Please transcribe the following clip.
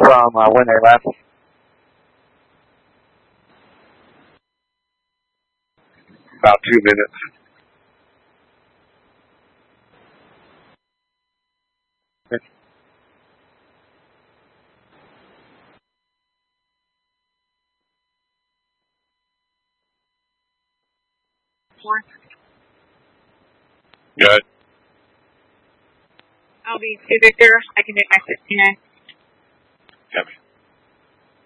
from when they left? About 2 minutes. Good. I'll be 2 Victor. I can make my 69. Copy.